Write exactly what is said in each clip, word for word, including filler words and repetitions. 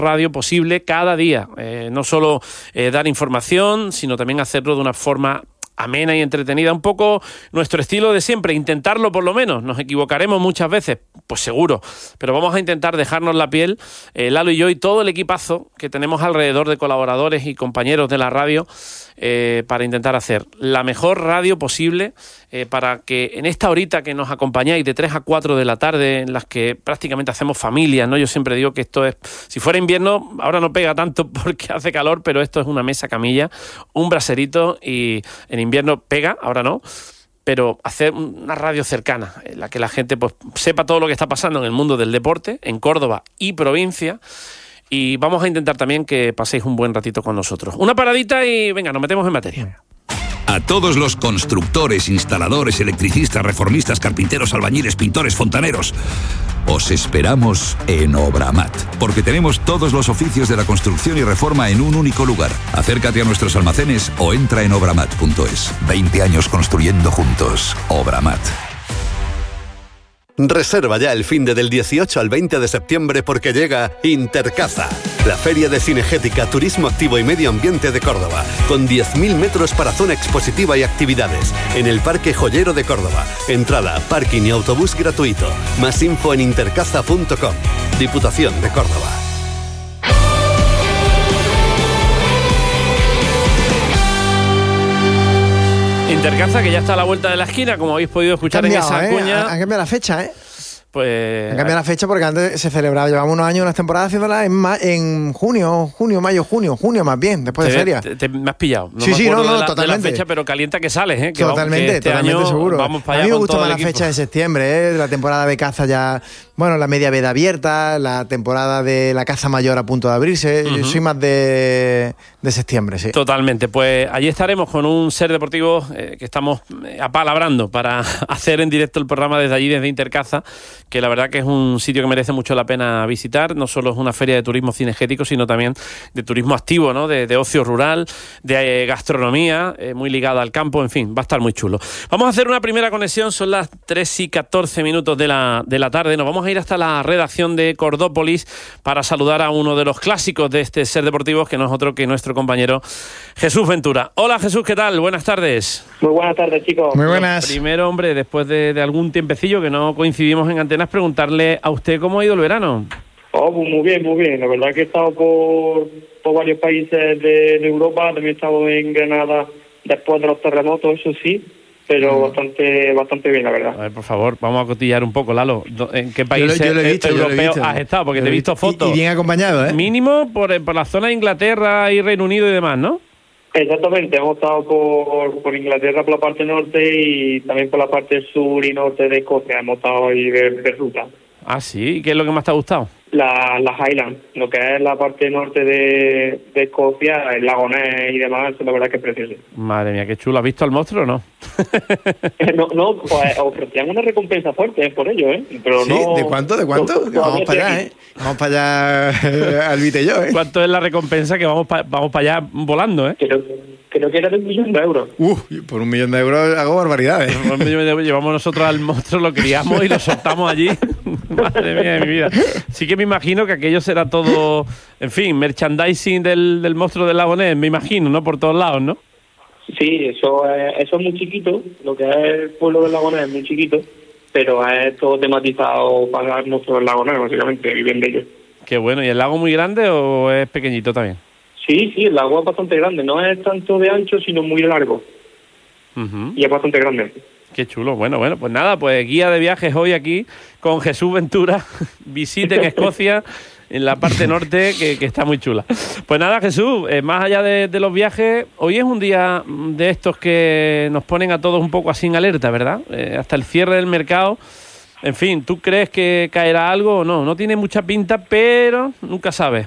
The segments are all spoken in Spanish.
radio posible cada día. Eh, no solo eh, dar información, sino también hacerlo de una forma amena y entretenida, un poco nuestro estilo de siempre, intentarlo por lo menos. Nos equivocaremos muchas veces, pues seguro, pero vamos a intentar dejarnos la piel, eh, Lalo y yo y todo el equipazo que tenemos alrededor de colaboradores y compañeros de la radio, eh, para intentar hacer la mejor radio posible, eh, para que en esta horita que nos acompañáis de tres a cuatro de la tarde, en las que prácticamente hacemos familias, ¿no? Yo siempre digo que esto es, si fuera invierno, ahora no pega tanto porque hace calor, pero esto es una mesa camilla, un braserito, y en invierno pega, ahora no, pero hacer una radio cercana, en la que la gente pues sepa todo lo que está pasando en el mundo del deporte, en Córdoba y provincia, y vamos a intentar también que paséis un buen ratito con nosotros. Una paradita y venga, nos metemos en materia. A todos los constructores, instaladores, electricistas, reformistas, carpinteros, albañiles, pintores, fontaneros, os esperamos en Obramat, porque tenemos todos los oficios de la construcción y reforma en un único lugar. Acércate a nuestros almacenes o entra en obramat punto es. veinte años construyendo juntos. Obramat. Reserva ya el finde del dieciocho al veinte de septiembre porque llega Intercaza, la feria de cinegética, turismo activo y medio ambiente de Córdoba, con diez mil metros para zona expositiva y actividades, en el Parque Joyero de Córdoba. Entrada, parking y autobús gratuito. Más info en intercaza punto com. Diputación de Córdoba. Intercaza, que ya está a la vuelta de la esquina, como habéis podido escuchar cambiado, en esa ¿eh? cuña. Han cambiado la fecha, ¿eh? Pues... Han cambiado la fecha porque antes se celebraba, llevamos unos años, unas temporadas haciéndola en, ma- en junio, junio, mayo, junio, junio más bien, después te, de feria. Te, te, me has pillado. No sí, me sí, no, no, de la, totalmente. de la fecha, pero calienta que sales, ¿eh? Que totalmente, vamos, que este totalmente año seguro. Vamos para a allá mí me con gusta todo más el la equipo. fecha de septiembre, ¿eh? La temporada de caza ya, bueno, la media veda abierta, la temporada de la caza mayor a punto de abrirse. Uh-huh. Yo soy más de, de septiembre, sí. Totalmente. Pues allí estaremos con un Ser Deportivo eh, que estamos eh, apalabrando para hacer en directo el programa desde allí, desde Intercaza, que la verdad que es un sitio que merece mucho la pena visitar. No solo es una feria de turismo cinegético, sino también de turismo activo, ¿no? De, de ocio rural, de eh, gastronomía, eh, muy ligada al campo, en fin, va a estar muy chulo. Vamos a hacer una primera conexión, son las tres y catorce minutos de la, de la tarde. Nos vamos a ir hasta la redacción de Cordópolis para saludar a uno de los clásicos de este Ser Deportivo, que no es otro que nuestro compañero Jesús Ventura. Hola Jesús, ¿qué tal? Buenas tardes. Muy buenas tardes, chicos. Muy buenas. Primero, hombre, después de, de algún tiempecillo que no coincidimos en antenas, preguntarle a usted cómo ha ido el verano. Oh, pues muy bien, muy bien. La verdad que he estado por, por varios países de, de Europa. También he estado en Granada después de los terremotos, eso sí, pero mm. bastante bastante bien, la verdad. A ver, por favor, vamos a cotillar un poco, Lalo. ¿En qué países yo lo, yo lo he visto, europeos yo lo he has estado? Porque te he visto fotos. Y, y bien acompañado, ¿eh? Mínimo por, por la zona de Inglaterra y Reino Unido y demás, ¿no? Exactamente, hemos estado por, por Inglaterra, por la parte norte, y también por la parte sur y norte de Escocia. Hemos estado ahí de, de ruta. Ah, sí. ¿Y qué es lo que más te ha gustado? La, la Highland, lo que es la parte norte de, de Escocia, el lago Ness y demás, la verdad que es precioso. Madre mía, qué chulo. ¿Has visto al monstruo o no? no, no, pues ofrecían una recompensa fuerte por ello, ¿eh? Pero ¿Sí? no, ¿De cuánto? ¿De cuánto? No, vamos para allá, ¿eh? Vamos para allá, Albite y yo, ¿eh? ¿Cuánto es la recompensa que vamos para vamos para allá volando, eh? Creo, creo que era de un millón de euros. Uh, por un millón de euros hago barbaridades. Por un millón de euros llevamos nosotros al monstruo, lo criamos y lo soltamos allí. Madre mía de mi vida. Sí que me imagino que aquello será todo, en fin, merchandising del, del monstruo del lago Ness, me imagino, ¿no? Por todos lados, ¿no? Sí, eso es, eso es muy chiquito, lo que es el pueblo del lago Ness es muy chiquito, pero es todo tematizado para el monstruo del lago Ness, básicamente, viven de ellos. Qué bueno. ¿Y el lago muy grande o es pequeñito también? Sí, sí, el lago es bastante grande, no es tanto de ancho, sino muy largo. Uh-huh. Y es bastante grande. Qué chulo. Bueno, bueno, pues nada, pues guía de viajes hoy aquí con Jesús Ventura. Visiten Escocia, en la parte norte, que, que está muy chula. Pues nada, Jesús, eh, más allá de, de los viajes, hoy es un día de estos que nos ponen a todos un poco así en alerta, ¿verdad? Eh, hasta el cierre del mercado. En fin, ¿tú crees que caerá algo o no? No tiene mucha pinta, pero nunca sabes.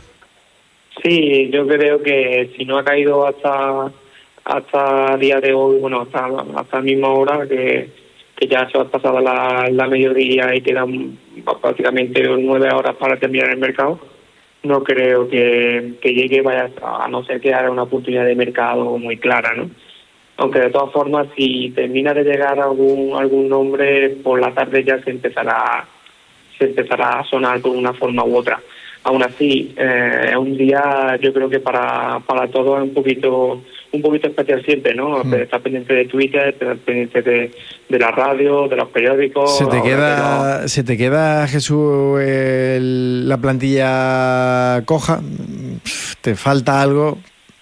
Sí, yo creo que si no ha caído hasta hasta el día de hoy, bueno, hasta hasta la misma hora, que, que ya se ha pasado la, la mediodía y quedan prácticamente nueve horas para terminar el mercado, no creo que, que llegue, vaya a no ser que haya una oportunidad de mercado muy clara, ¿no? Aunque de todas formas, si termina de llegar algún algún nombre, por la tarde ya se empezará se empezará a sonar de una forma u otra. aún así eh, es un día, yo creo que para para todos es un poquito un poquito especial siempre, ¿no? Mm. Estar pendiente de Twitter, estar pendiente de, de la radio, de los periódicos. Se te queda, no... se te queda Jesús el, la plantilla coja, te falta algo.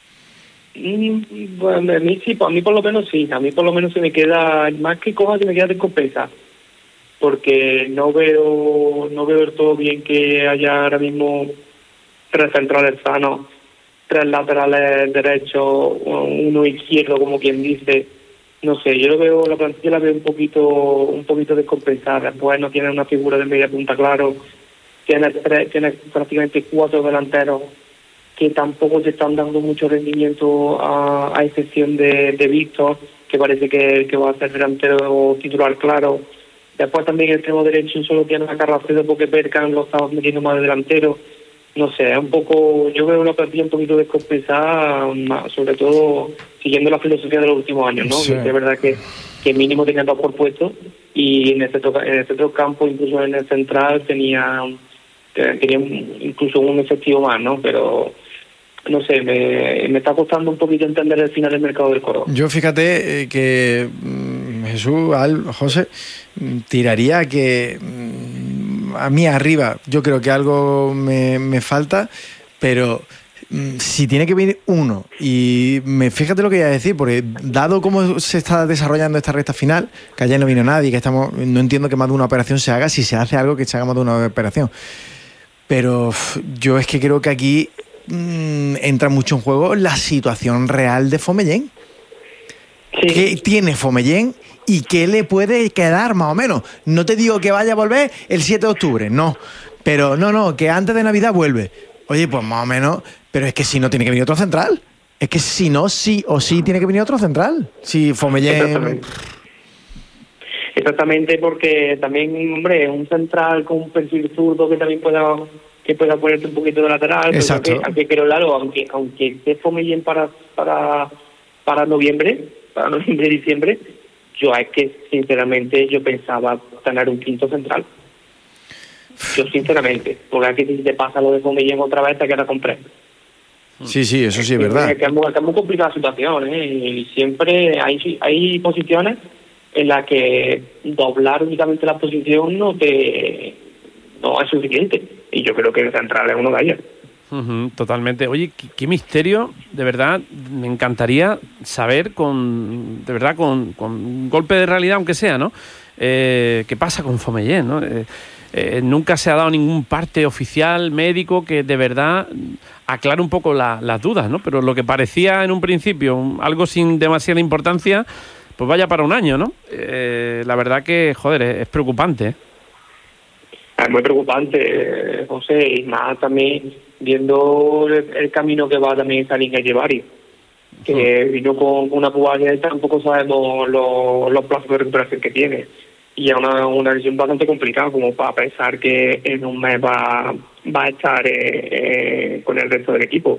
Mm, bueno, a mí sí, a mí por lo menos sí, a mí por lo menos se me queda más que coja, se me queda descompensar. Porque no veo no veo del todo bien que haya ahora mismo tres centrales sanos, tres laterales derechos, uno izquierdo, como quien dice. No sé, yo lo veo, la plantilla la veo un poquito un poquito descompensada. Después no tiene una figura de media punta claro, tiene tres, tiene prácticamente cuatro delanteros que tampoco te están dando mucho rendimiento, a, a excepción de, de Víctor, que parece que, que va a ser delantero titular claro. Después también el extremo derecho solo tiene a Carracedo porque Perkan lo estaba metiendo más de delantero. No sé, es un poco, yo veo una plantilla un poquito descompensada, sobre todo siguiendo la filosofía de los últimos años, ¿no? Sí. Que es verdad que, que mínimo tenía dos por puesto y en el centro, en el centro campo, incluso en el central, tenía, tenía incluso un efectivo más, ¿no? Pero no sé, me, me está costando un poquito entender el final del mercado del Córdoba. Yo fíjate eh, que mm, Jesús, Al, José, tiraría que mm, a mí arriba yo creo que algo me, me falta, pero mm, si tiene que venir uno, y me fíjate lo que voy a decir, porque dado cómo se está desarrollando esta recta final, que ayer no vino nadie, que estamos, no entiendo que más de una operación se haga, si se hace algo que se haga más de una operación, pero yo es que creo que aquí entra mucho en juego la situación real de Fomellén. Sí. ¿Qué tiene Fomellén y qué le puede quedar más o menos? No te digo que vaya a volver el siete de octubre, no, pero no, no, que antes de Navidad vuelve. Oye, pues más o menos, pero es que si no tiene que venir otro central, es que si no, sí o sí tiene que venir otro central. Si Fomellén... Exactamente. Exactamente, porque también, hombre, un central con un perfil zurdo que también pueda... que pueda ponerte un poquito de lateral. Exacto. Pero que, pero claro, aunque aunque esté Fomellén para para para noviembre, para noviembre diciembre, yo es que sinceramente yo pensaba tener un quinto central. Yo sinceramente, porque aquí si te pasa lo de Fomellén otra vez te queda completo. Sí, sí, eso sí es verdad. Es que es muy, es muy complicada la situación, ¿eh? Y siempre hay hay posiciones en las que doblar únicamente la posición no te no es suficiente. Y yo creo que el central es uno de ellos. Uh-huh, totalmente. Oye, ¿qué, qué misterio, de verdad, me encantaría saber con, de verdad, con, con un golpe de realidad, aunque sea, ¿no? Eh, ¿Qué pasa con Fomellén, no? Eh, eh, nunca se ha dado ningún parte oficial, médico, que de verdad aclare un poco la, las dudas, ¿no? Pero lo que parecía en un principio un, algo sin demasiada importancia, pues vaya para un año, ¿no? Eh, la verdad que, joder, es, es preocupante, ¿eh? Es muy preocupante, José, y más también viendo el, el camino que va también Salim Echevarri, que uh-huh. vino con una pubalgia y tampoco sabemos los, los plazos de recuperación que tiene. Y es una, una lesión bastante complicada como para pensar que en un mes va, va a estar eh, eh, con el resto del equipo.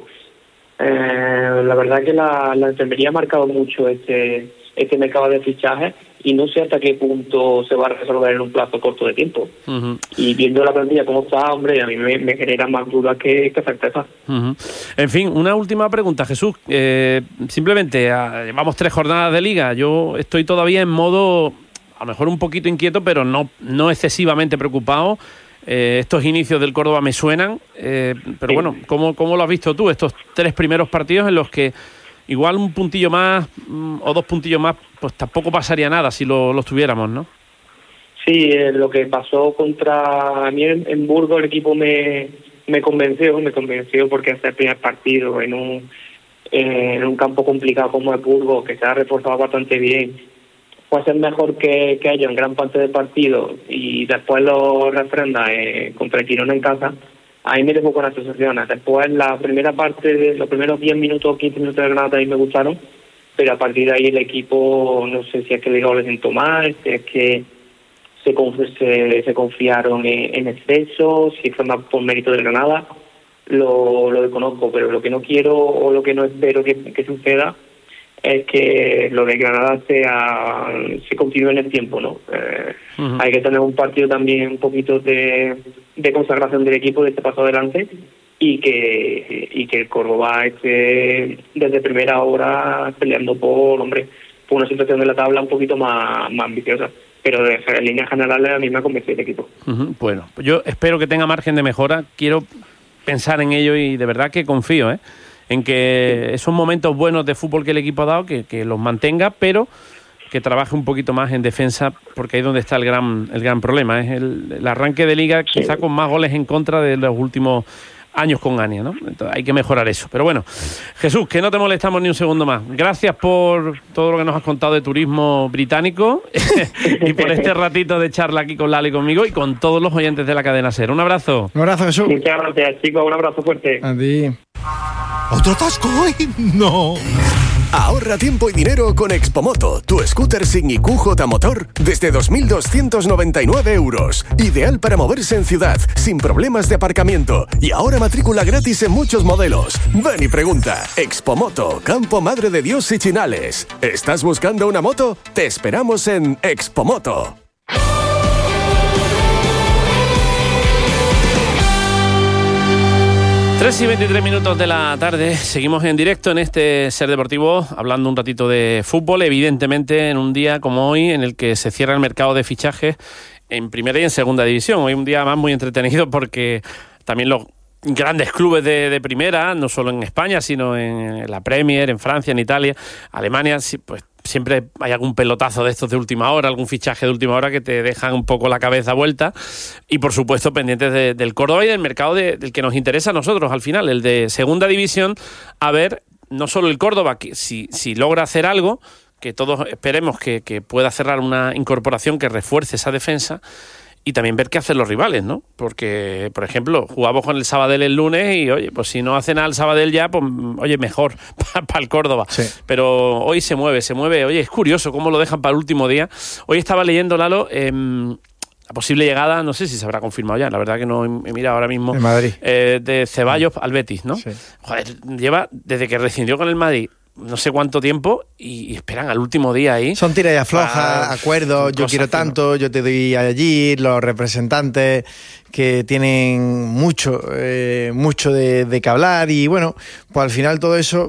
Eh, la verdad es que la, la enfermería ha marcado mucho este, este mercado de fichajes y no sé hasta qué punto se va a resolver en un plazo corto de tiempo. Uh-huh. Y viendo la plantilla cómo está, hombre, a mí me, me genera más dudas que, que certeza. Uh-huh. En fin, una última pregunta, Jesús. Eh, simplemente, a, llevamos tres jornadas de liga. Yo estoy todavía en modo, a lo mejor un poquito inquieto, pero no, no excesivamente preocupado. Eh, estos inicios del Córdoba me suenan, eh, pero sí. Bueno, ¿cómo, ¿cómo lo has visto tú? Estos tres primeros partidos en los que igual un puntillo más mm, o dos puntillos más, pues tampoco pasaría nada si lo, los tuviéramos, ¿no? Sí, eh, lo que pasó contra mí en, en Burgos, el equipo me, me convenció, me convenció porque hace el primer partido en un, eh, en un campo complicado como el Burgos, que se ha reforzado bastante bien, puede ser mejor que, que ellos en gran parte del partido y después lo refrenda eh, contra el Girona en casa. Ahí me dejó con las sensaciones. Después la primera parte, de los primeros diez minutos, quince minutos de Granada ahí me gustaron, pero a partir de ahí el equipo, no sé si es que el gol les sentó mal, si es que se, se, se confiaron en, en exceso, si fue más por mérito de Granada, lo, lo desconozco, pero lo que no quiero o lo que no espero que, que suceda es que lo de Granada sea, se continúe en el tiempo, ¿no? Eh, uh-huh. Hay que tener un partido también un poquito de, de consagración del equipo, de este paso adelante, y que y que el Córdoba esté desde primera hora peleando por, hombre, por una situación de la tabla un poquito más, más ambiciosa. Pero de, en líneas generales a mí me ha convencido el equipo. Uh-huh. Bueno, yo espero que tenga margen de mejora. Quiero pensar en ello y de verdad que confío, ¿eh? en que esos momentos buenos de fútbol que el equipo ha dado, que, que los mantenga, pero que trabaje un poquito más en defensa, porque ahí es donde está el gran el gran problema. Es el, el arranque de liga quizá con más goles en contra de los últimos años con Ania, ¿no? Entonces hay que mejorar eso. Pero bueno, Jesús, que no te molestamos ni un segundo más. Gracias por todo lo que nos has contado de turismo británico y por este ratito de charla aquí con Lalo y conmigo y con todos los oyentes de la cadena SER. Un abrazo. Un abrazo, Jesús. Muchas gracias, chicos. Un abrazo fuerte. A ti. ¿Otro atasco hoy? No. Ahorra tiempo y dinero con Expomoto, tu scooter sin I Q J motor desde dos mil doscientos noventa y nueve euros. Ideal para moverse en ciudad, sin problemas de aparcamiento. Y ahora matrícula gratis en muchos modelos. Ven y pregunta. Expomoto, Campo Madre de Dios y Chinales. ¿Estás buscando una moto? Te esperamos en Expomoto. tres y veintitrés minutos de la tarde, seguimos en directo en este Ser Deportivo, hablando un ratito de fútbol, evidentemente en un día como hoy, en el que se cierra el mercado de fichajes en primera y en segunda división. Hoy un día más muy entretenido porque también los grandes clubes de, de primera, no solo en España, sino en la Premier, en Francia, en Italia, Alemania, pues siempre hay algún pelotazo de estos de última hora, algún fichaje de última hora que te dejan un poco la cabeza vuelta, y por supuesto pendientes de, del Córdoba y del mercado de, del que nos interesa a nosotros al final, el de segunda división, a ver no solo el Córdoba, que si, si logra hacer algo, que todos esperemos que, que pueda cerrar una incorporación que refuerce esa defensa, y también ver qué hacen los rivales, ¿no? Porque, por ejemplo, jugamos con el Sabadell el lunes y, oye, pues si no hace nada el Sabadell ya, pues, oye, mejor para pa el Córdoba. Sí. Pero hoy se mueve, se mueve. Oye, es curioso cómo lo dejan para el último día. Hoy estaba leyendo, Lalo, eh, la posible llegada, no sé si se habrá confirmado ya, la verdad que no he mirado ahora mismo. En Madrid. Eh, de Ceballos al Betis, ¿no? Sí. Joder, lleva, desde que rescindió con el Madrid, no sé cuánto tiempo y, y esperan al último día ahí. Son tira y afloja, ah, acuerdos, yo quiero tanto, no. yo te doy allí, los representantes que tienen mucho, eh, mucho de, de que hablar y bueno, pues al final todo eso,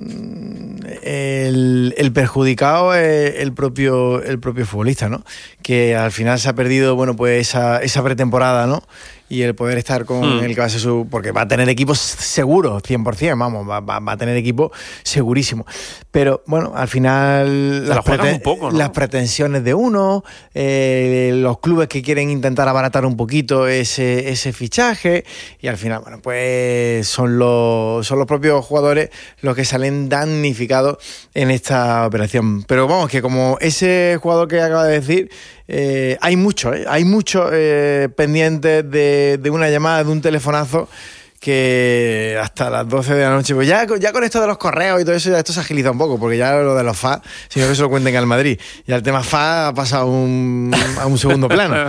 el, el perjudicado es el propio, el propio futbolista, ¿no? Que al final se ha perdido, bueno, pues esa, esa pretemporada, ¿no? Y el poder estar con mm. el que va a ser su... Porque va a tener equipo seguro, cien por ciento, vamos, va, va, va a tener equipo segurísimo. Pero, bueno, al final... Las, preten- un poco, ¿no? las pretensiones de uno, eh, los clubes que quieren intentar abaratar un poquito ese, ese fichaje, y al final, bueno, pues son los, son los propios jugadores los que salen damnificados en esta operación. Pero vamos, que como ese jugador que acaba de decir... Eh, hay mucho, ¿eh? hay mucho eh, pendientes de, de una llamada, de un telefonazo que hasta las doce de la noche, pues ya, ya con esto de los correos y todo eso, ya esto se agiliza un poco, porque ya lo de los F A, sino que se lo cuenten al Madrid, ya el tema F A ha pasado un, a un segundo plano,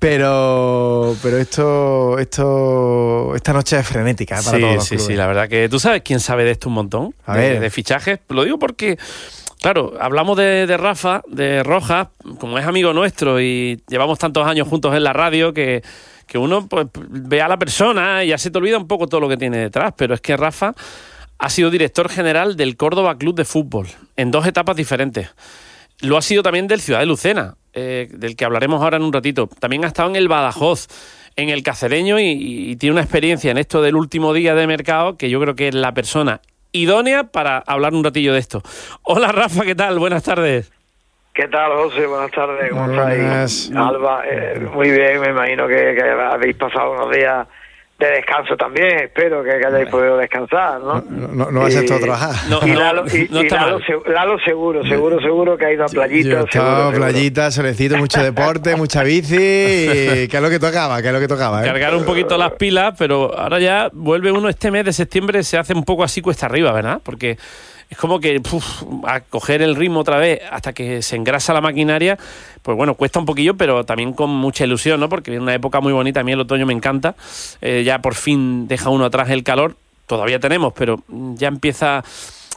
pero pero esto esto esta noche es frenética ¿eh? para sí, todos los sí, clubes. Sí, la verdad que tú sabes quién sabe de esto un montón, a de, ver. de fichajes, lo digo porque... Claro, hablamos de, de Rafa, de Rojas, como es amigo nuestro y llevamos tantos años juntos en la radio que, que uno pues ve a la persona y ya se te olvida un poco todo lo que tiene detrás, pero es que Rafa ha sido director general del Córdoba Club de Fútbol en dos etapas diferentes. Lo ha sido también del Ciudad de Lucena, eh, del que hablaremos ahora en un ratito. También ha estado en el Badajoz, en el Cacereño y, y tiene una experiencia en esto del último día de mercado que yo creo que es la persona idónea para hablar un ratillo de esto. Hola Rafa, ¿qué tal? Buenas tardes. ¿Qué tal, José? Buenas tardes, ¿cómo estáis? Alba, eh, muy bien, me imagino que, que habéis pasado unos días de descanso también, espero que, que hayáis podido descansar, ¿no? No, no, no vas a estar a trabajar. No, y Lalo, y, no y Lalo, Lalo seguro, seguro, seguro que ha ido a playita. Yo estaba playita, solecito, mucho deporte, mucha bici, y que es lo que tocaba, que es lo que tocaba. ¿eh? Cargar un poquito las pilas, pero ahora ya vuelve uno este mes de septiembre, se hace un poco así cuesta arriba, ¿verdad? Porque... es como que uf, a coger el ritmo otra vez hasta que se engrasa la maquinaria, pues bueno, cuesta un poquillo, pero también con mucha ilusión, ¿no? Porque es una época muy bonita, a mí el otoño me encanta, eh, ya por fin deja uno atrás el calor, todavía tenemos, pero ya empieza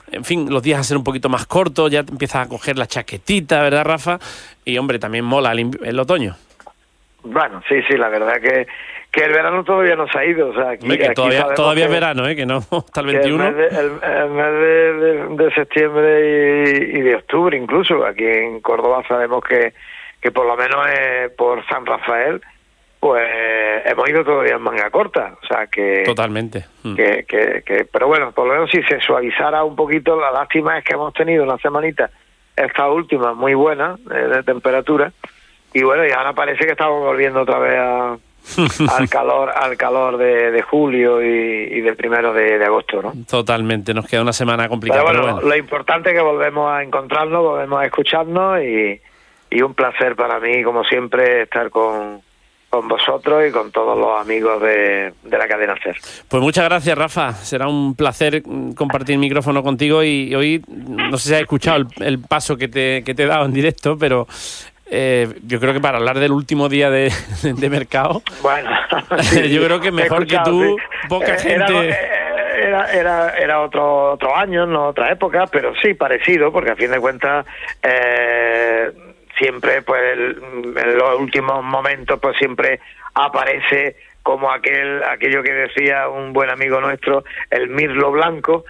en fin, los días a ser un poquito más cortos, ya empiezas a coger la chaquetita, ¿verdad, Rafa? Y, hombre, también mola el, el otoño. Bueno, sí, sí, la verdad que, que el verano todavía no se ha ido. O sea, aquí, que aquí todavía todavía que, es verano, ¿eh? Que no hasta el veintiuno. El mes, de, el, el mes de, de, de septiembre y, y de octubre incluso. Aquí en Córdoba sabemos que, que por lo menos eh, por San Rafael, pues hemos ido todavía en manga corta. O sea, que... Totalmente. Que, que, que, pero bueno, por lo menos si se suavizara un poquito, la lástima es que hemos tenido una semanita, esta última, muy buena, eh, de temperatura. Y bueno, y ahora parece que estamos volviendo otra vez a, al calor al calor de, de julio y, y de primero de, de agosto, ¿no? Totalmente, nos queda una semana complicada. Pero bueno, pero bueno, lo importante es que volvemos a encontrarnos, volvemos a escucharnos y, y un placer para mí, como siempre, estar con, con vosotros y con todos los amigos de, de la cadena SER. Pues muchas gracias, Rafa. Será un placer compartir micrófono contigo y hoy, no sé si has escuchado el, el paso que te, que te he dado en directo, pero... Eh, yo creo que para hablar del último día de, de, de mercado, bueno, sí, yo creo que mejor que tú, sí. poca era, gente... Era, era, era otro otro año, no otra época, pero sí parecido, porque a fin de cuentas eh, siempre, pues el, en los últimos momentos, pues siempre aparece como aquel aquello que decía un buen amigo nuestro, el mirlo blanco.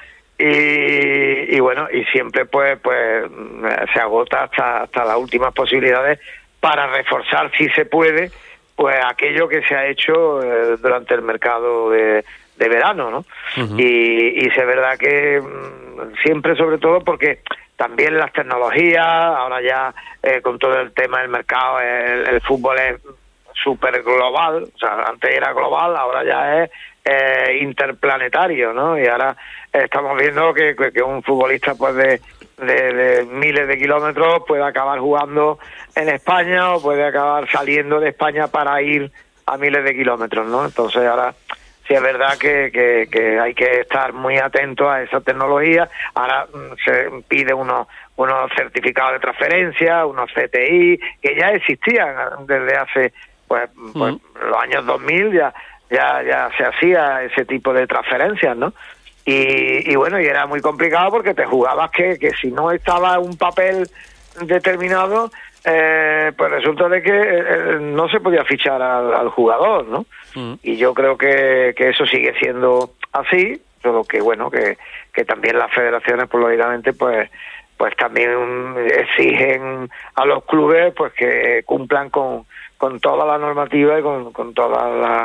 Y, y bueno, y siempre pues pues se agota hasta hasta las últimas posibilidades para reforzar, si se puede, pues aquello que se ha hecho eh, durante el mercado de, de verano, ¿no? Uh-huh. Y, y es verdad que mmm, siempre, sobre todo porque también las tecnologías, ahora ya eh, con todo el tema del mercado, el, el fútbol es súper global, o sea, antes era global, ahora ya es eh, interplanetario, ¿no? Y ahora estamos viendo que, que, que un futbolista pues de, de, de miles de kilómetros puede acabar jugando en España o puede acabar saliendo de España para ir a miles de kilómetros, ¿no? Entonces ahora sí es verdad que, que, que hay que estar muy atentos a esa tecnología. Ahora se pide unos unos certificados de transferencia, unos C T I, que ya existían desde hace pues, pues mm. los años dos mil, ya ya ya se hacía ese tipo de transferencias, ¿no? Y, y bueno, y era muy complicado porque te jugabas que, que si no estaba un papel determinado, eh, pues resulta de que eh, no se podía fichar al, al jugador, ¿no? Mm. Y yo creo que, que eso sigue siendo así, solo que bueno, que, que también las federaciones, pues lógicamente, pues pues también exigen a los clubes pues que cumplan con, con toda la normativa y con, con toda la,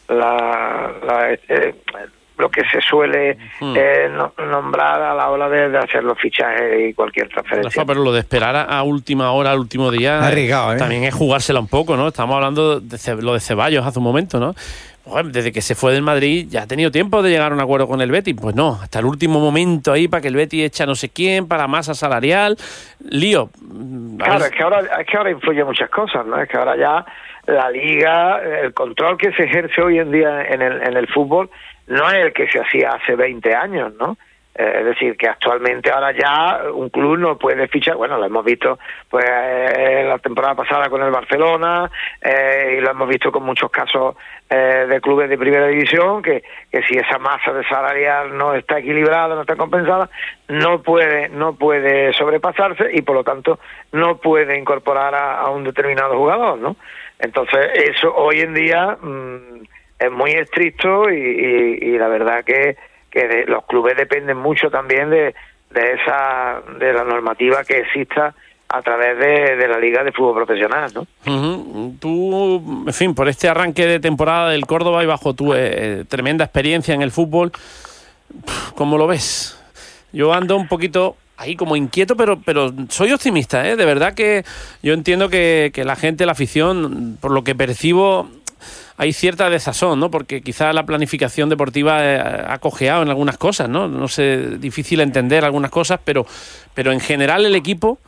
la, la eh, lo que se suele eh, no, nombrar a la hora de, de hacer los fichajes y cualquier transferencia. Rafa, pero lo de esperar a, a última hora, al último día, arriesgado, ¿eh? También es jugársela un poco, ¿no? Estamos hablando de Ce- lo de Ceballos hace un momento, ¿no? Bueno, desde que se fue del Madrid ya ha tenido tiempo de llegar a un acuerdo con el Betis. Pues no, hasta el último momento ahí para que el Betis echa no sé quién, para masa salarial, lío. Claro, es que ahora es que ahora influye muchas cosas, ¿no? Es que ahora ya la liga, el control que se ejerce hoy en día en el en el fútbol no es el que se hacía hace veinte años, ¿no? Eh, es decir, que actualmente ahora ya un club no puede fichar, bueno, lo hemos visto pues eh, la temporada pasada con el Barcelona, eh, y lo hemos visto con muchos casos eh, de clubes de primera división, que, que si esa masa de salarial no está equilibrada, no está compensada, no puede no puede sobrepasarse y por lo tanto no puede incorporar a, a un determinado jugador, ¿no? Entonces eso hoy en día mmm, es muy estricto y, y, y la verdad que que de, los clubes dependen mucho también de, de esa de la normativa que exista a través de, de la Liga de Fútbol Profesional, ¿no? Uh-huh. Tú, en fin, por este arranque de temporada del Córdoba y bajo tu eh, tremenda experiencia en el fútbol, ¿cómo lo ves? Yo ando un poquito ahí como inquieto, pero pero soy optimista, ¿eh? De verdad que yo entiendo que, que la gente, la afición, por lo que percibo, hay cierta desazón, ¿no? Porque quizá la planificación deportiva eh, ha cojeado en algunas cosas, ¿no? No sé, difícil entender algunas cosas, pero, pero en general el equipo,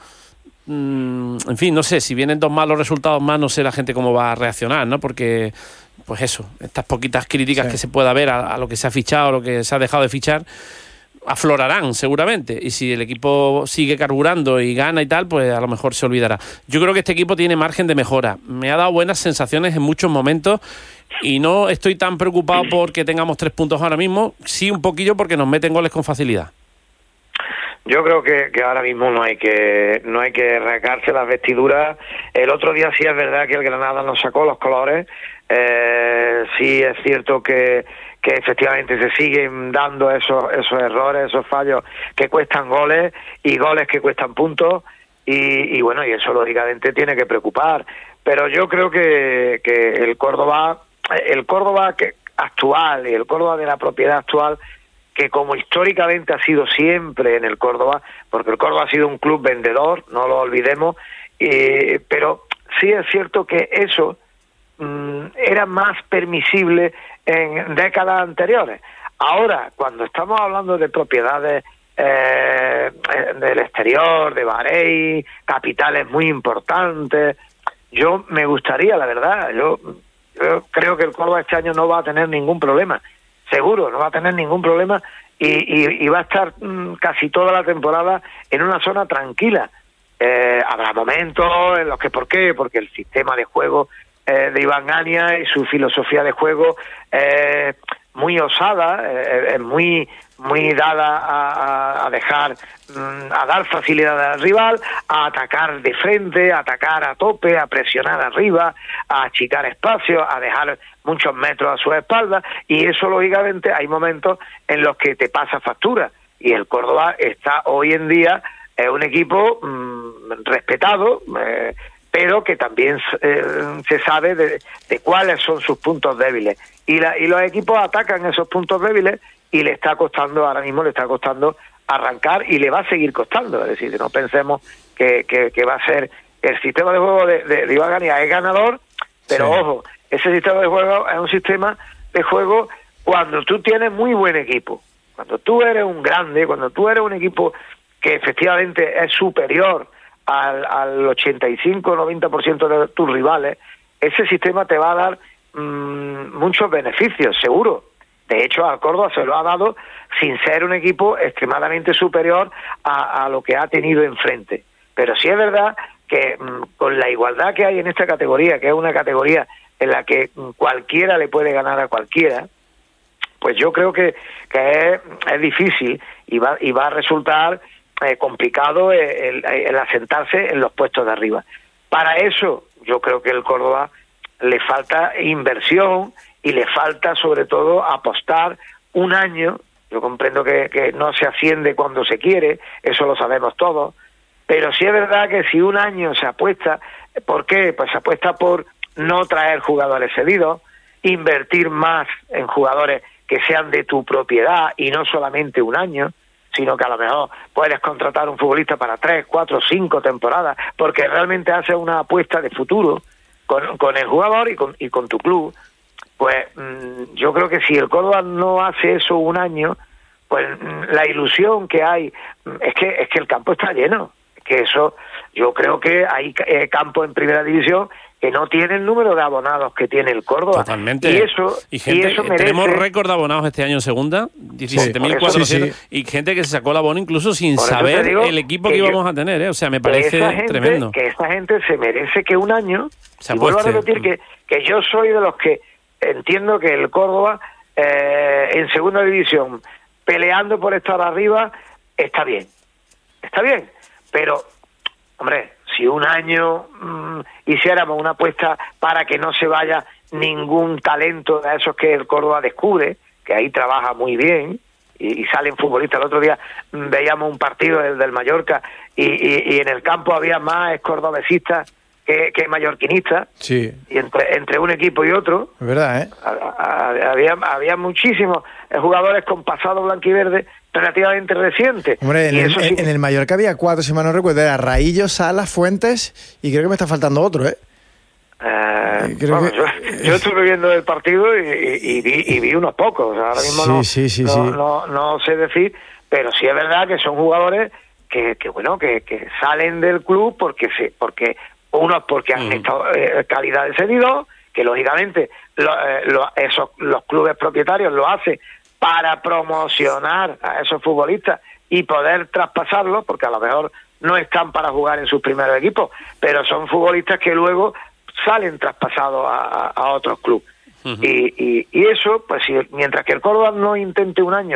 mmm, en fin, no sé, si vienen dos malos resultados más, no sé la gente cómo va a reaccionar, ¿no? Porque, pues eso, estas poquitas críticas sí. que se pueda ver a, a lo que se ha fichado, a lo que se ha dejado de fichar, aflorarán seguramente, y si el equipo sigue carburando y gana y tal, pues a lo mejor se olvidará. Yo creo que este equipo tiene margen de mejora, me ha dado buenas sensaciones en muchos momentos y no estoy tan preocupado porque tengamos tres puntos ahora mismo, sí un poquillo porque nos meten goles con facilidad. Yo creo que, que ahora mismo no hay que no hay que rasgarse las vestiduras. El otro día sí es verdad que el Granada nos sacó los colores. Eh, sí es cierto que, que efectivamente se siguen dando esos esos errores, esos fallos que cuestan goles y goles que cuestan puntos. Y, y bueno, y eso lógicamente tiene que preocupar. Pero yo creo que, que el Córdoba, el Córdoba que actual y el Córdoba de la propiedad actual, que como históricamente ha sido siempre en el Córdoba, porque el Córdoba ha sido un club vendedor, no lo olvidemos, eh, pero sí es cierto que eso mmm, era más permisible en décadas anteriores. Ahora, cuando estamos hablando de propiedades eh, del exterior, de Bahrein, capitales muy importantes, yo me gustaría, la verdad, yo, yo creo que el Córdoba este año no va a tener ningún problema. Seguro, no va a tener ningún problema y, y, y va a estar mmm, casi toda la temporada en una zona tranquila. Eh, habrá momentos en los que, ¿por qué? Porque el sistema de juego eh, de Iván Gania y su filosofía de juego es eh, muy osada, es eh, muy muy dada a, a, a dejar, mmm, a dar facilidad al rival, a atacar de frente, a atacar a tope, a presionar arriba, a achicar espacios, a dejar muchos metros a su espalda, y eso lógicamente hay momentos en los que te pasa factura, y el Córdoba está hoy en día es un equipo mmm, respetado, eh, pero que también eh, se sabe de, de cuáles son sus puntos débiles, y, la, y los equipos atacan esos puntos débiles y le está costando, ahora mismo le está costando arrancar y le va a seguir costando. Es decir, no pensemos que, que, que va a ser el sistema de juego de, de, de Iván Gania es ganador, pero sí. Ojo, ese sistema de juego es un sistema de juego cuando tú tienes muy buen equipo, cuando tú eres un grande, cuando tú eres un equipo que efectivamente es superior al, al ochenta y cinco noventa por ciento de tus rivales, ese sistema te va a dar mmm, muchos beneficios, seguro. De hecho, al Córdoba se lo ha dado sin ser un equipo extremadamente superior a, a lo que ha tenido enfrente. Pero sí es verdad que mmm, con la igualdad que hay en esta categoría, que es una categoría en la que mmm, cualquiera le puede ganar a cualquiera, pues yo creo que, que es, es difícil y va, y va a resultar eh, complicado el, el asentarse en los puestos de arriba. Para eso, yo creo que el Córdoba le falta inversión y le falta sobre todo apostar un año. Yo comprendo que, que no se asciende cuando se quiere, eso lo sabemos todos, pero sí es verdad que si un año se apuesta, ¿por qué? Pues se apuesta por no traer jugadores cedidos, invertir más en jugadores que sean de tu propiedad y no solamente un año, sino que a lo mejor puedes contratar un futbolista para tres, cuatro, cinco temporadas, porque realmente haces una apuesta de futuro con, con el jugador y con, y con tu club. Pues mmm, yo creo que si el Córdoba no hace eso un año, pues mmm, la ilusión que hay mmm, es que es que el campo está lleno. Que eso, yo creo que hay eh, campos en primera división que no tienen el número de abonados que tiene el Córdoba. Totalmente. Y eso, y gente, y eso merece... tenemos récord de abonados este año en segunda, diecisiete mil cuatrocientos, sí, sí. Y gente que se sacó el abono incluso sin por saber el equipo que, que íbamos yo, a tener, ¿eh? O sea, me parece gente, tremendo. Que esa gente se merece que un año, se y vuelvo a repetir que, que yo soy de los que entiendo que el Córdoba eh, en segunda división peleando por estar arriba está bien, está bien, pero hombre, si un año mmm, hiciéramos una apuesta para que no se vaya ningún talento de esos que el Córdoba descubre, que ahí trabaja muy bien y, y salen futbolistas. El otro día mmm, veíamos un partido del, del Mallorca y, y, y en el campo había más cordobesistas que, que mallorquinistas, sí. Y entre, entre un equipo y otro, es verdad, ¿eh? Había, había muchísimos jugadores con pasado blanquiverde relativamente reciente. Hombre, en, y el, eso sí, en el Mallorca había cuatro, si mal no recuerdo, era Raillo, Salas, Fuentes, y creo que me está faltando otro, ¿eh? Eh, bueno, que... yo, yo estuve viendo el partido y, y, y, vi, y vi unos pocos. O sea, ahora mismo sí, no, sí, sí, no, sí. No, no sé decir, pero sí es verdad que son jugadores que, que bueno, que, que salen del club porque se, porque unos porque han mm. estado eh, calidad de cedido, que lógicamente lo, eh, lo, esos los clubes propietarios lo hacen para promocionar a esos futbolistas y poder traspasarlos, porque a lo mejor no están para jugar en sus primeros equipos, pero son futbolistas que luego salen traspasados a, a otros clubes. Uh-huh. y, y, y eso, pues si, mientras que el Córdoba no intente un año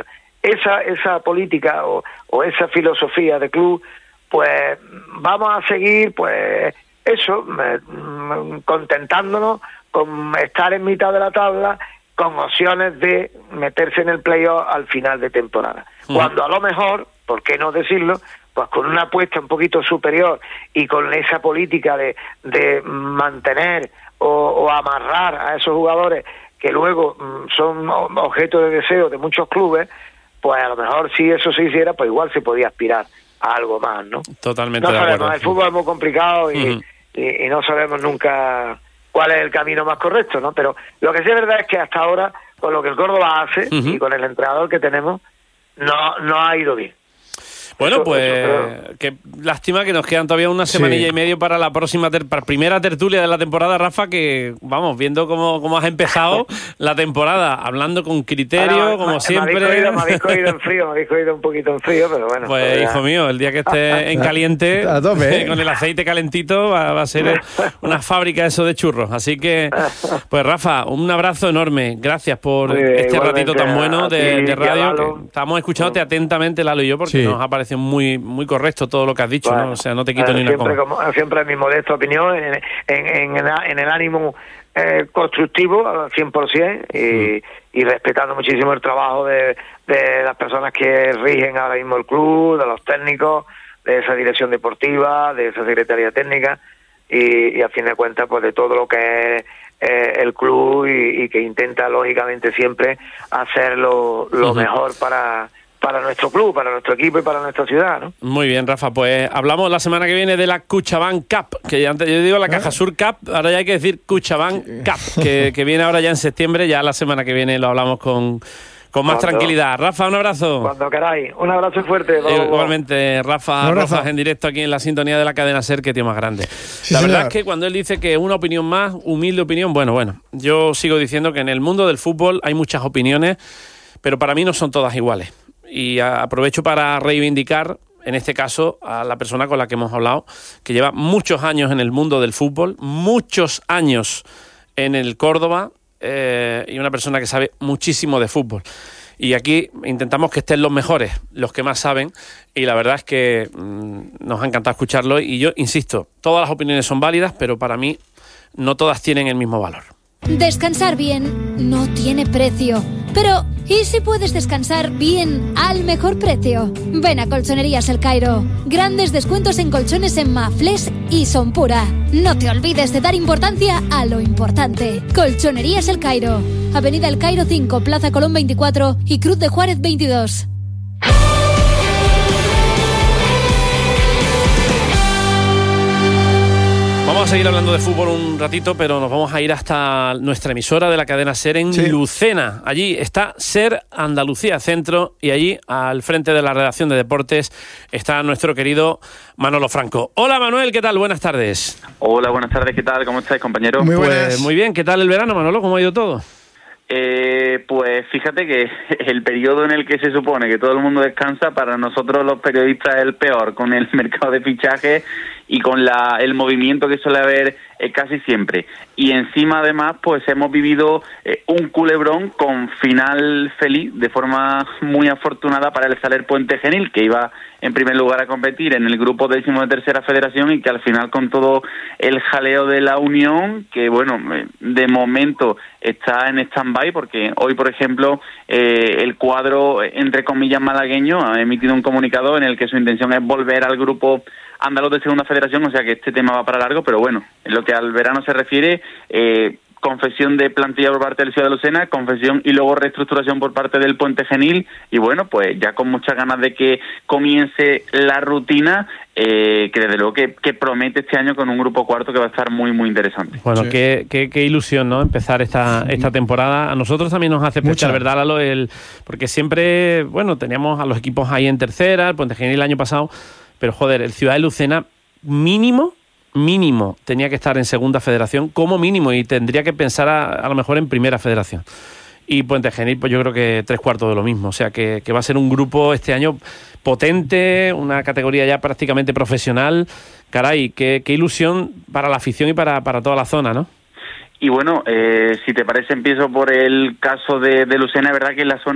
esa esa política o, o esa filosofía de club, pues vamos a seguir, pues eso, eh, contentándonos con estar en mitad de la tabla, con opciones de meterse en el playoff al final de temporada. Uh-huh. Cuando a lo mejor, ¿por qué no decirlo?, pues con una apuesta un poquito superior y con esa política de, de mantener o, o amarrar a esos jugadores que luego mm, son objeto de deseo de muchos clubes, pues a lo mejor si eso se hiciera, pues igual se podía aspirar a algo más, ¿no? Totalmente no de sabemos, acuerdo. El fútbol es muy complicado y, uh-huh. y, y no sabemos nunca cuál es el camino más correcto, ¿no? Pero lo que sí es verdad es que hasta ahora, con lo que el Córdoba hace uh-huh. y con el entrenador que tenemos, no, no ha ido bien. Bueno, eso, pues eso, qué lástima que nos quedan todavía una semanilla sí. y medio para la próxima ter- para primera tertulia de la temporada, Rafa, que vamos, viendo cómo, cómo has empezado la temporada, hablando con criterio, Ahora, como me, siempre. Me habéis, cogido, me habéis cogido en frío, me habéis cogido un poquito en frío, pero bueno. Pues pues hijo mío, el día que esté en caliente, a tope, ¿eh? con el aceite calentito, va, va a ser una fábrica eso de churros. Así que, pues Rafa, un abrazo enorme. Gracias por bien, este ratito tan bueno de, ti, de radio. Que estamos escuchándote sí. atentamente, Lalo y yo, porque sí. nos ha parecido muy, muy correcto todo lo que has dicho, bueno, ¿no? O sea, no te quito eh, ni una coma. Como, siempre es mi modesta opinión, en, en, en, el, en el ánimo eh, constructivo al cien por ciento y, mm. y respetando muchísimo el trabajo de, de las personas que rigen ahora mismo el club, de los técnicos, de esa dirección deportiva, de esa secretaría técnica y, y a fin de cuentas pues de todo lo que es eh, el club y, y que intenta lógicamente siempre hacer lo, lo uh-huh. mejor para para nuestro club, para nuestro equipo y para nuestra ciudad, ¿no? Muy bien, Rafa, pues hablamos la semana que viene de la CaixaBank Cup, que antes yo digo la CajaSur Cup, ahora ya hay que decir CaixaBank Cup, que, que viene ahora ya en septiembre, ya la semana que viene lo hablamos con, con más cuando, tranquilidad. Rafa, un abrazo. Cuando queráis, un abrazo fuerte. Eh, igualmente, Rafa Rozas en directo aquí en la sintonía de la cadena SER, que tío más grande. Sí, la verdad señor. Es que cuando él dice que una opinión más, humilde opinión, bueno, bueno, yo sigo diciendo que en el mundo del fútbol hay muchas opiniones, pero para mí no son todas iguales. Y aprovecho para reivindicar, en este caso, a la persona con la que hemos hablado, que lleva muchos años en el mundo del fútbol, muchos años en el Córdoba, eh, y una persona que sabe muchísimo de fútbol. Y aquí intentamos que estén los mejores, los que más saben, y la verdad es que mmm, nos ha encantado escucharlo. Y yo insisto, todas las opiniones son válidas, pero para mí no todas tienen el mismo valor. Descansar bien no tiene precio. Pero, ¿y si puedes descansar bien al mejor precio? Ven a Colchonerías El Cairo. Grandes descuentos en colchones en Mafles y Son Pura. No te olvides de dar importancia a lo importante. Colchonerías El Cairo. Avenida El Cairo cinco, Plaza Colón veinticuatro y Cruz de Juárez veintidós. Vamos a seguir hablando de fútbol un ratito, pero nos vamos a ir hasta nuestra emisora de la cadena SER en sí. Lucena. Allí está SER Andalucía Centro y allí, al frente de la redacción de deportes, está nuestro querido Manolo Franco. Hola Manuel, ¿qué tal? Buenas tardes. Hola, buenas tardes, ¿qué tal? ¿Cómo estáis, compañero? Muy buenas. Pues, muy bien, ¿qué tal el verano, Manolo? ¿Cómo ha ido todo? Eh, pues fíjate que el periodo en el que se supone que todo el mundo descansa, para nosotros los periodistas es el peor, con el mercado de fichajes y con la, el movimiento que suele haber eh, casi siempre. Y encima, además, pues hemos vivido eh, un culebrón con final feliz, de forma muy afortunada para el Saler Puente Genil, que iba en primer lugar a competir en el grupo décimo de tercera federación y que al final, con todo el jaleo de la Unión, que bueno, de momento está en stand-by, porque hoy, por ejemplo, eh, el cuadro, entre comillas, malagueño ha emitido un comunicado en el que su intención es volver al grupo andaluz de segunda federación, o sea que este tema va para largo, pero bueno, en lo que al verano se refiere, eh, confesión de plantilla por parte del Ciudad de Lucena, confesión y luego reestructuración por parte del Puente Genil, y bueno, pues ya con muchas ganas de que comience la rutina, eh, que desde luego que, que promete este año con un grupo cuarto que va a estar muy, muy interesante. Bueno, sí. qué, qué, qué ilusión, ¿no?, empezar esta, esta temporada. A nosotros también nos hace especial, ¿verdad, Lalo? El, porque siempre, bueno, teníamos a los equipos ahí en tercera, el Puente Genil el año pasado, pero joder, el Ciudad de Lucena mínimo mínimo tenía que estar en segunda federación como mínimo y tendría que pensar a, a lo mejor en primera federación. Y Puente Genil, pues yo creo que tres cuartos de lo mismo. O sea, que, que va a ser un grupo este año potente, una categoría ya prácticamente profesional. Caray, qué, qué ilusión para la afición y para, para toda la zona, ¿no? Y bueno, eh, si te parece, empiezo por el caso de, de Lucena. Es verdad que en la zona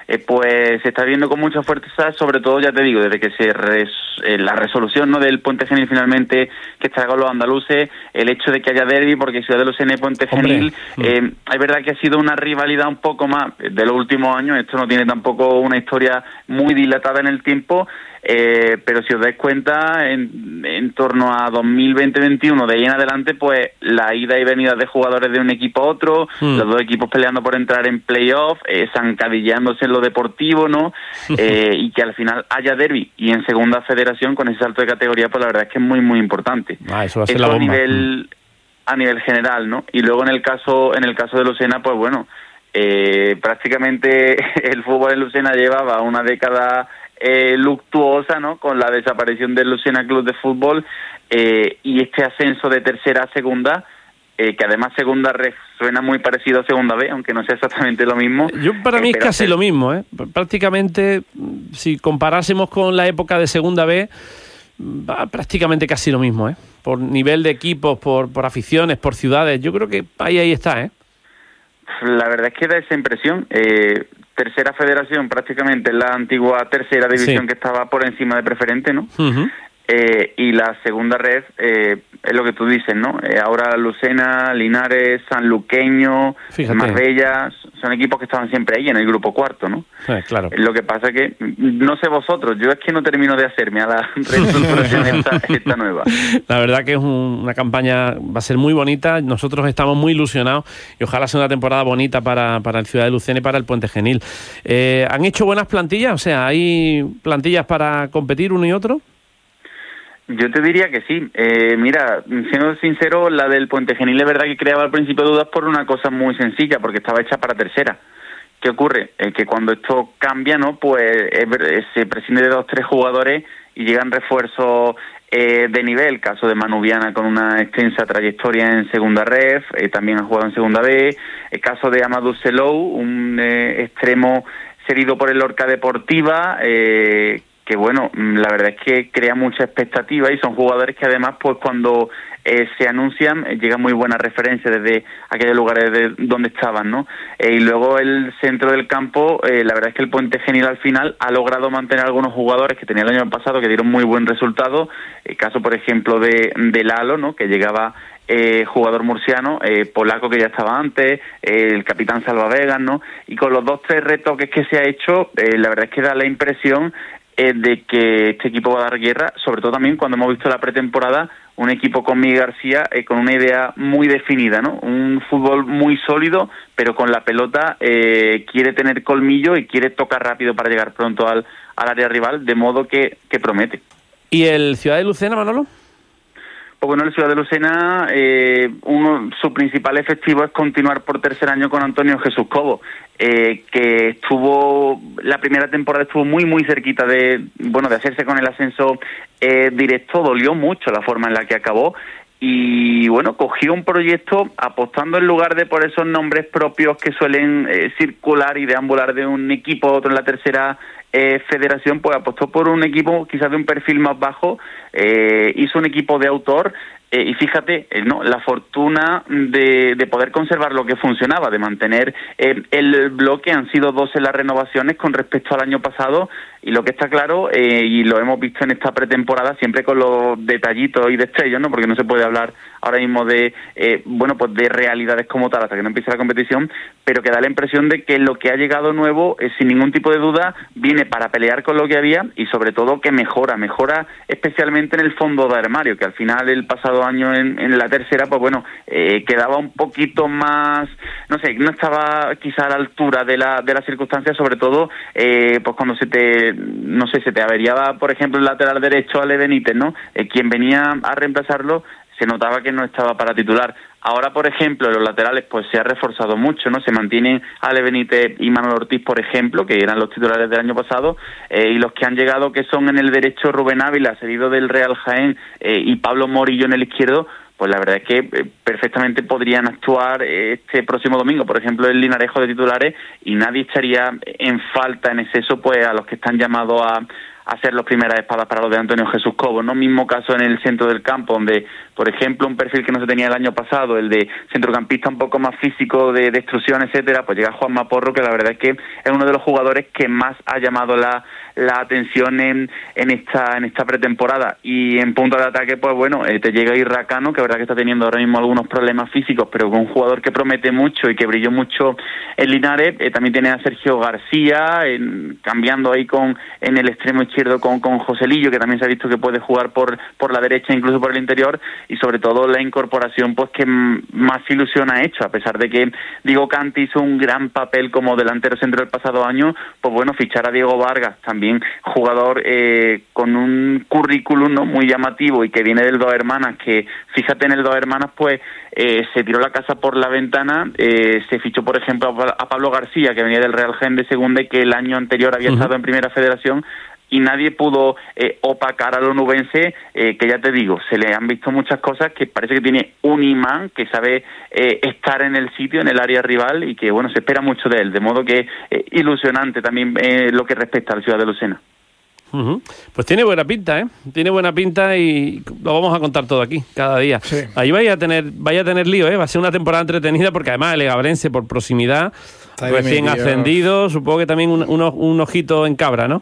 eh, pues se está viendo con mucha fuerza, sobre todo, ya te digo, desde que se res, eh, la resolución, ¿no?, del Puente Genil finalmente, que está con los andaluces, el hecho de que haya derbi, porque Ciudad de Lucena y Puente Genil, eh, es verdad que ha sido una rivalidad un poco más de los últimos años, esto no tiene tampoco una historia muy dilatada en el tiempo, Eh, pero si os dais cuenta, en, en torno a dos mil veinte veintiuno, de ahí en adelante, pues la ida y venida de jugadores de un equipo a otro, mm. los dos equipos peleando por entrar en playoff, eh, zancadillándose en lo deportivo, ¿no? Eh, y que al final haya derbi y en segunda federación con ese salto de categoría, pues la verdad es que es muy, muy importante. Ah, eso va a ser eso la bomba. a nivel, a nivel general, ¿no? Y luego en el caso, en el caso de Lucena, pues bueno, eh, prácticamente el fútbol en Lucena llevaba una década Eh, luctuosa, ¿no?, con la desaparición del Lucena Club de Fútbol, eh, y este ascenso de tercera a segunda, eh, que además segunda red suena muy parecido a segunda B, aunque no sea exactamente lo mismo. Yo para mí eh, es casi hacer... lo mismo, ¿eh? Prácticamente, si comparásemos con la época de segunda B, va prácticamente casi lo mismo, ¿eh? Por nivel de equipos, por, por aficiones, por ciudades, yo creo que ahí, ahí está, ¿eh? La verdad es que da esa impresión. Eh, tercera federación, prácticamente la antigua tercera división, sí, que estaba por encima de preferente, ¿no? Uh-huh. Eh, y la segunda red, eh, es lo que tú dices, ¿no? Eh, ahora Lucena, Linares, Sanluqueño, Marbella, son equipos que estaban siempre ahí en el grupo cuarto, ¿no? Sí, claro. Lo que pasa que, no sé vosotros, yo es que no termino de hacerme a la reestructuración esta, esta nueva. La verdad que es un, una campaña, va a ser muy bonita, nosotros estamos muy ilusionados y ojalá sea una temporada bonita para, para el Ciudad de Lucena y para el Puente Genil. Eh, ¿Han hecho buenas plantillas? O sea, ¿hay plantillas para competir uno y otro? Yo te diría que sí. Eh, mira, siendo sincero, la del Puente Genil es verdad que creaba al principio dudas por una cosa muy sencilla, porque estaba hecha para tercera. ¿Qué ocurre? Eh, que cuando esto cambia, ¿no?, pues eh, se prescinde de dos tres jugadores y llegan refuerzos eh, de nivel. Caso de Manu Viana, con una extensa trayectoria en segunda ref, eh, también ha jugado en segunda B. El caso de Amadou Selou, un eh, extremo cedido por el Lorca Deportiva, eh, que bueno, la verdad es que crea mucha expectativa y son jugadores que además, pues cuando eh, se anuncian, eh, llegan muy buenas referencias desde aquellos lugares de donde estaban, ¿no? Eh, y luego el centro del campo, eh, la verdad es que el Puente Genil al final ha logrado mantener algunos jugadores que tenía el año pasado que dieron muy buen resultado, el caso por ejemplo de, de Lalo, ¿no?, que llegaba eh, jugador murciano, eh, polaco que ya estaba antes, eh, el capitán Salvavegas, ¿no? Y con los dos tres retoques que se ha hecho, eh, la verdad es que da la impresión de que este equipo va a dar guerra, sobre todo también cuando hemos visto la pretemporada, un equipo con Miguel García eh, con una idea muy definida, ¿no? Un fútbol muy sólido, pero con la pelota eh, quiere tener colmillo y quiere tocar rápido para llegar pronto al, al área rival, de modo que, que promete. ¿Y el Ciudad de Lucena, Manolo? Pues bueno, el Ciudad de Lucena, eh, uno, su principal efectivo es continuar por tercer año con Antonio Jesús Cobo, eh, que estuvo, la primera temporada estuvo muy muy cerquita de, bueno, de hacerse con el ascenso eh, directo, dolió mucho la forma en la que acabó, y bueno, cogió un proyecto apostando en lugar de por esos nombres propios que suelen eh, circular y deambular de un equipo a otro en la tercera eh, federación, pues apostó por un equipo quizás de un perfil más bajo, eh, hizo un equipo de autor, eh, y fíjate, eh, no, la fortuna de, de poder conservar lo que funcionaba, de mantener eh, el bloque. Han sido doce las renovaciones con respecto al año pasado, y lo que está claro, eh, y lo hemos visto en esta pretemporada, siempre con los detallitos y destellos, ¿no?, porque no se puede hablar ahora mismo de, eh, bueno, pues de realidades como tal hasta que no empiece la competición, pero que da la impresión de que lo que ha llegado nuevo, eh, sin ningún tipo de duda, viene para pelear con lo que había y sobre todo que mejora, mejora especialmente en el fondo de armario, que al final el pasado año en, en la tercera, pues bueno, eh, quedaba un poquito más, no sé, no estaba quizá a la altura de la de las circunstancias, sobre todo eh, pues cuando se te, no sé, se te averiaba, por ejemplo, el lateral derecho Ale Benítez, ¿no? Eh, quien venía a reemplazarlo se notaba que no estaba para titular. Ahora, por ejemplo, en los laterales pues se ha reforzado mucho, ¿no? Se mantienen Ale Benítez y Manuel Ortiz, por ejemplo, que eran los titulares del año pasado, eh, y los que han llegado, que son en el derecho Rubén Ávila, cedido del Real Jaén, eh, y Pablo Morillo en el izquierdo, pues la verdad es que eh, perfectamente podrían actuar eh, este próximo domingo, por ejemplo, el Linarejo de titulares, y nadie estaría en falta en exceso pues a los que están llamados a a ser las primeras espadas para los de Antonio Jesús Cobo, ¿no? Mismo caso en el centro del campo, donde, por ejemplo, un perfil que no se tenía el año pasado, el de centrocampista un poco más físico, de destrucción, etcétera, pues llega Juanma Porro, que la verdad es que es uno de los jugadores que más ha llamado la, la atención en, en esta en esta pretemporada. Y en punto de ataque, pues bueno, eh, te llega Irracano, que es verdad que está teniendo ahora mismo algunos problemas físicos, pero con un jugador que promete mucho y que brilló mucho en Linares. Eh, también tiene a Sergio García, en, cambiando ahí con en el extremo izquierdo con, con Joselillo, que también se ha visto que puede jugar por por la derecha, incluso por el interior, y sobre todo la incorporación pues que m- más ilusión ha hecho, a pesar de que Diego Canti hizo un gran papel como delantero centro del pasado año. Pues bueno, fichar a Diego Vargas, también jugador eh, con un currículum, ¿no?, muy llamativo, y que viene del Dos Hermanas, que fíjate, en el Dos Hermanas pues eh, se tiró la casa por la ventana. Eh, se fichó, por ejemplo, a Pablo García, que venía del Real Jaén de Segunda y que el año anterior había uh-huh. estado en Primera Federación, y nadie pudo eh, opacar al onubense, eh, que ya te digo, se le han visto muchas cosas, que parece que tiene un imán, que sabe eh, estar en el sitio, en el área rival, y que bueno, se espera mucho de él, de modo que eh, ilusionante también eh, lo que respecta a la ciudad de Lucena. Uh-huh. Pues tiene buena pinta, ¿eh? Tiene buena pinta y lo vamos a contar todo aquí, cada día. Sí. Ahí vaya a tener vaya a tener lío, ¿eh? Va a ser una temporada entretenida, porque además el Legabrense, por proximidad, está recién metido. Ascendido, supongo que también un, un, un ojito en cabra, ¿no?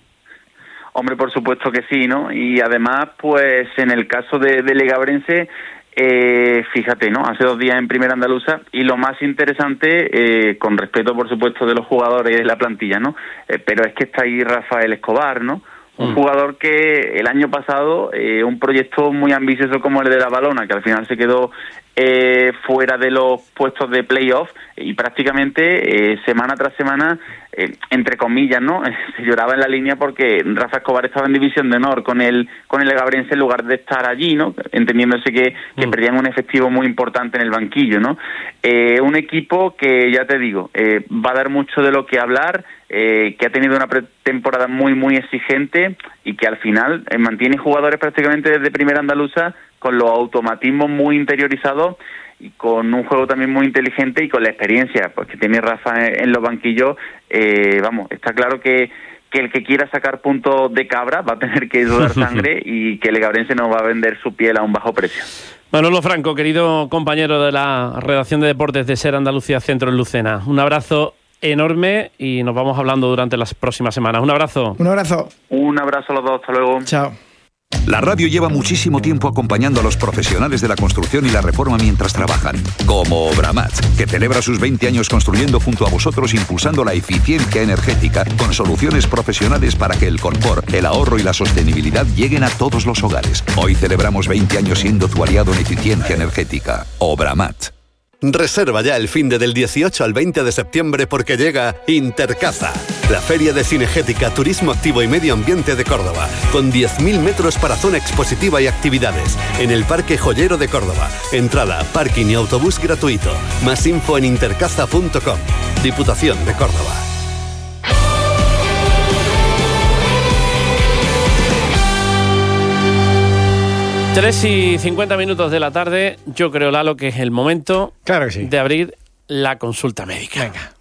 Hombre, por supuesto que sí, ¿no? Y además, pues en el caso de, de Legabrense, eh, fíjate, ¿no? Hace dos días en Primera Andaluza, y lo más interesante, eh, con respeto, por supuesto, de los jugadores y de la plantilla, ¿no? Eh, pero es que está ahí Rafael Escobar, ¿no? Un mm. jugador que el año pasado, eh, un proyecto muy ambicioso como el de la Balona, que al final se quedó eh, fuera de los puestos de playoff, y prácticamente eh, semana tras semana, eh, entre comillas, ¿no? Se lloraba en la línea porque Rafa Escobar estaba en división de honor con el con el Legabrense en lugar de estar allí, ¿no? Entendiéndose que, que mm. perdían un efectivo muy importante en el banquillo, ¿no? Eh, un equipo que, ya te digo, eh, va a dar mucho de lo que hablar, eh, que ha tenido una pretemporada muy, muy exigente, y que al final eh, mantiene jugadores prácticamente desde Primera Andaluza con los automatismos muy interiorizados, y con un juego también muy inteligente, y con la experiencia pues que tiene Rafa en, en los banquillos. Eh, vamos, está claro que, que el que quiera sacar puntos de cabra va a tener que sudar sangre, y que el Legabrense no va a vender su piel a un bajo precio. Manolo Franco, querido compañero de la redacción de deportes de SER Andalucía Centro en Lucena, un abrazo enorme, y nos vamos hablando durante las próximas semanas. Un abrazo. Un abrazo. Un abrazo a los dos, hasta luego. Chao. La radio lleva muchísimo tiempo acompañando a los profesionales de la construcción y la reforma mientras trabajan, como Obramat, que celebra sus veinte años construyendo junto a vosotros, impulsando la eficiencia energética con soluciones profesionales para que el confort, el ahorro y la sostenibilidad lleguen a todos los hogares. Hoy celebramos veinte años siendo tu aliado en eficiencia energética. Obramat. Reserva ya el fin de del dieciocho al veinte de septiembre, porque llega Intercaza, la feria de cinegética, turismo activo y medio ambiente de Córdoba, con diez mil metros para zona expositiva y actividades, en el Parque Joyero de Córdoba. Entrada, parking y autobús gratuito. Más info en intercaza punto com. Diputación de Córdoba. tres y cincuenta minutos de la tarde. Yo creo, Lalo, que es el momento claro que sí. de abrir la consulta médica. Venga.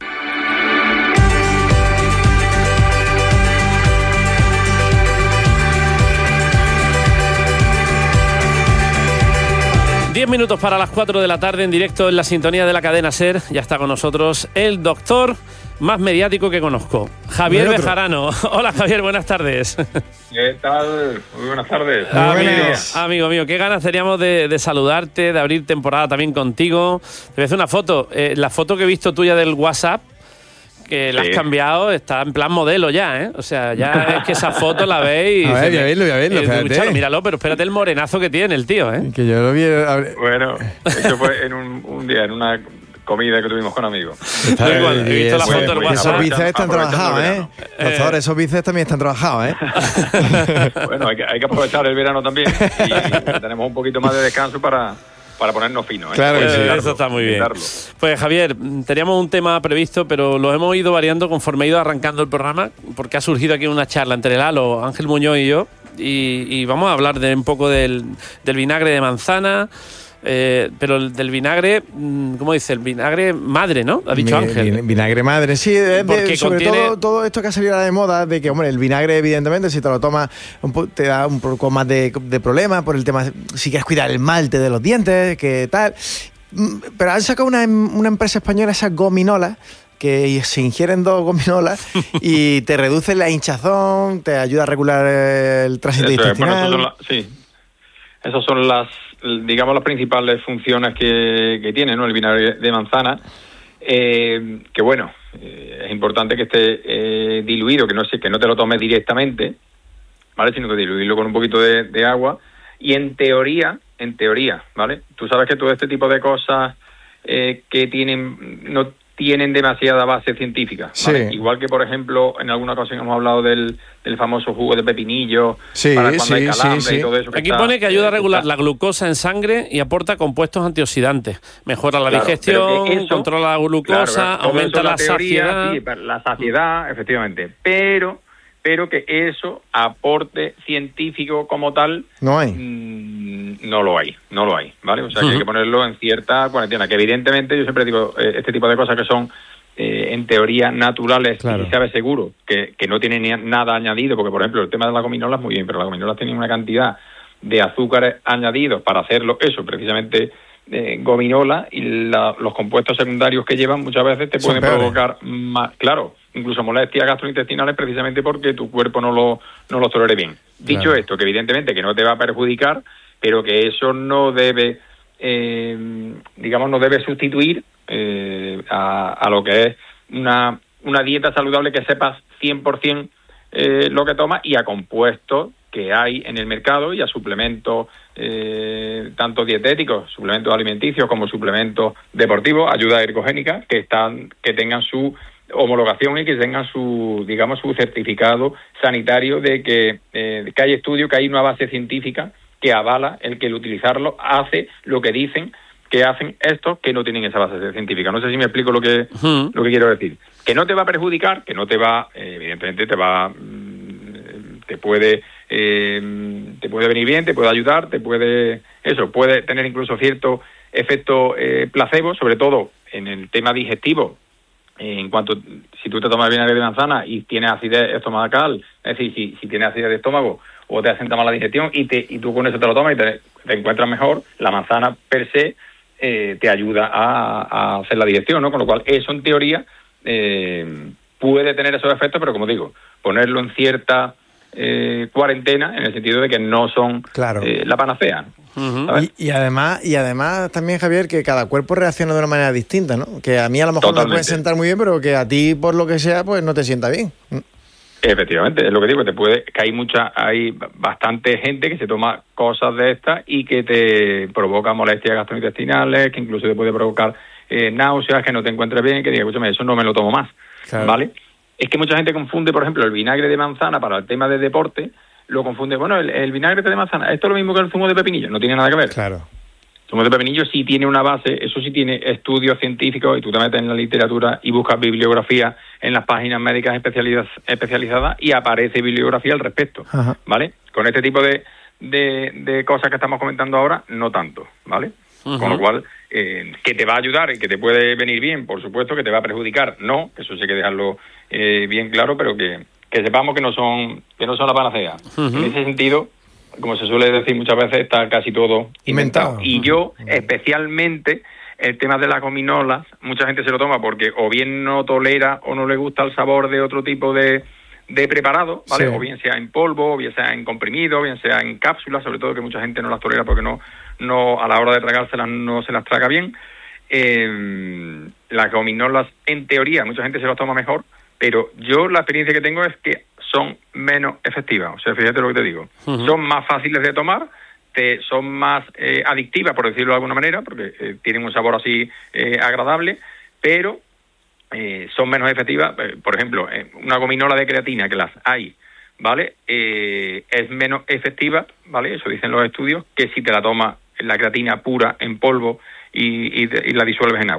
Diez minutos para las cuatro de la tarde, en directo en la sintonía de la cadena SER. Ya está con nosotros el doctor más mediático que conozco, Javier Bejarano. Hola, Javier, buenas tardes. ¿Qué tal? Muy buenas tardes. Amigo, amigo mío, qué ganas teníamos de, de saludarte, de abrir temporada también contigo. Te voy a hacer una foto. Eh, la foto que he visto tuya del WhatsApp, que la sí. has cambiado, está en plan modelo ya, ¿eh? O sea, ya es que esa foto la veis. A ver, voy a verlo, voy a verlo. Eh, escúchalo, míralo, pero espérate el morenazo que tiene el tío, ¿eh? Que yo lo vi. Bueno, eso fue en un, un día, en una comida que tuvimos con amigos. Está igual, he visto la foto del WhatsApp. Esos bíceps están trabajados, ¿eh? Doctor, esos bíceps también están trabajados, ¿eh? Bueno, hay que, hay que aprovechar el verano también, y tenemos un poquito más de descanso para... para ponernos finos, ¿eh? Claro que sí, eso está muy bien. Pues Javier, teníamos un tema previsto, pero lo hemos ido variando conforme ha ido arrancando el programa, porque ha surgido aquí una charla entre Lalo, Ángel Muñoz y yo, y, y vamos a hablar de un poco del, del vinagre de manzana, Eh, pero el del vinagre, ¿cómo dice? El vinagre madre, ¿no? Ha dicho Mi, Ángel. Vinagre madre, sí. De, Porque sobre contiene... todo todo esto que ha salido ahora de moda, de que, hombre, el vinagre, evidentemente, si te lo tomas, un po- te da un poco más de, de problemas por el tema, si quieres cuidar el malte de los dientes, que tal. Pero han sacado una, una empresa española, esas gominolas, que se ingieren dos gominolas y te reduce la hinchazón, te ayuda a regular el tránsito Eso es, intestinal. bueno, esas son la- sí, esas son las, digamos, las principales funciones que, que tiene, ¿no? El vinagre de manzana, eh, que bueno, eh, es importante que esté eh, diluido, que no sé, que no te lo tomes directamente, ¿vale? Sino que diluirlo con un poquito de, de agua. Y en teoría, en teoría, ¿vale? Tú sabes que todo este tipo de cosas eh, que tienen, no tienen demasiada base científica, ¿vale? Sí. Igual que, por ejemplo, en alguna ocasión hemos hablado del, del famoso jugo de pepinillo, Sí, para cuando sí, hay calambre sí, sí. y todo eso. Que Aquí está, pone que ayuda a eh, regular está- la glucosa en sangre y aporta compuestos antioxidantes. Mejora la Claro, digestión, pero que eso- controla la glucosa, Claro, todo aumenta eso la en teoría, saciedad. sí, para la saciedad, efectivamente. Pero, pero que eso, aporte científico como tal, No hay. mm, no lo hay, no lo hay, ¿vale? O sea, que Ujú. hay que ponerlo en cierta cuarentena, que evidentemente yo siempre digo, eh, este tipo de cosas que son eh, en teoría naturales, Claro. y sabe seguro que, que no tienen ni- nada añadido, porque por ejemplo el tema de las gominolas muy bien, pero las gominolas tienen una cantidad de azúcares añadidos para hacerlo, eso precisamente eh, gominola, y la- los compuestos secundarios que llevan muchas veces te Son pueden peores. provocar más, claro, incluso molestias gastrointestinales precisamente porque tu cuerpo no lo, no lo tolere bien. Dicho Claro. esto, que evidentemente que no te va a perjudicar, pero que eso no debe, eh, digamos, no debe sustituir eh, a, a lo que es una, una dieta saludable, que sepas cien por ciento eh, lo que tomas, y a compuestos que hay en el mercado y a suplementos eh, tanto dietéticos, suplementos alimenticios como suplementos deportivos, ayuda ergogénica, que están, que tengan su homologación y que tengan su, digamos, su certificado sanitario de que, eh, que hay estudio, que hay una base científica que avala el que el utilizarlo hace lo que dicen que hacen estos que no tienen esa base científica. No sé si me explico lo que Ujú. lo que quiero decir. Que no te va a perjudicar, que no te va, eh, evidentemente te va, mm, te puede, eh, te puede venir bien, te puede ayudar, te puede, eso, puede tener incluso cierto efecto eh, placebo, sobre todo en el tema digestivo. Eh, en cuanto, si tú te tomas vinagre de manzana y tienes acidez estomacal, es decir, si, si tienes acidez de estómago o te asenta mal la digestión y te y tú con eso te lo tomas y te, te encuentras mejor, la manzana per se eh, te ayuda a, a hacer la digestión, ¿no? Con lo cual eso en teoría eh, puede tener esos efectos, pero como digo, ponerlo en cierta eh, cuarentena, en el sentido de que no son Claro. eh, la panacea. Ujú. ¿sabes? Y, y además, y además también, Javier, que cada cuerpo reacciona de una manera distinta, ¿no? Que a mí a lo mejor me Totalmente. puede sentar muy bien, pero que a ti, por lo que sea, pues no te sienta bien. Efectivamente, es lo que digo, te puede, que hay mucha, hay bastante gente que se toma cosas de estas y que te provoca molestias gastrointestinales, que incluso te puede provocar eh, náuseas, que no te encuentres bien, que diga, escúchame, eso no me lo tomo más, Claro. ¿vale? Es que mucha gente confunde, por ejemplo, el vinagre de manzana para el tema de deporte, lo confunde, bueno, el, el vinagre de manzana, esto es lo mismo que el zumo de pepinillo, no tiene nada que ver. Claro. El zumo de pepinillo sí tiene una base, eso sí tiene estudios científicos, y tú te metes en la literatura y buscas bibliografía en las páginas médicas especializadas, especializadas y aparece bibliografía al respecto, Ajá. ¿vale? Con este tipo de, de, de cosas que estamos comentando ahora, no tanto, ¿vale? Ujú. Con lo cual, eh, que te va a ayudar y que te puede venir bien, por supuesto, que te va a perjudicar, no, que eso sí hay que dejarlo eh, bien claro, pero que, que sepamos que no son que no son la panacea. Ujú. En ese sentido, como se suele decir muchas veces, está casi todo inventado. Inventado. Y yo, especialmente, el tema de las gominolas, mucha gente se lo toma porque o bien no tolera o no le gusta el sabor de otro tipo de, de preparado, ¿vale? Sí. O bien sea en polvo, o bien sea en comprimido, o bien sea en cápsulas, sobre todo que mucha gente no las tolera porque no, no a la hora de tragárselas no se las traga bien. Eh, las gominolas, en teoría, mucha gente se las toma mejor, pero yo la experiencia que tengo es que son menos efectivas. O sea, fíjate lo que te digo. Ujú. Son más fáciles de tomar, te, son más eh, adictivas, por decirlo de alguna manera, porque eh, tienen un sabor así eh, agradable, pero eh, son menos efectivas. Eh, por ejemplo, eh, una gominola de creatina, que las hay, ¿vale? Eh, es menos efectiva, ¿vale? Eso dicen los estudios, que si te la tomas la creatina pura en polvo y, y, y la disuelves en agua,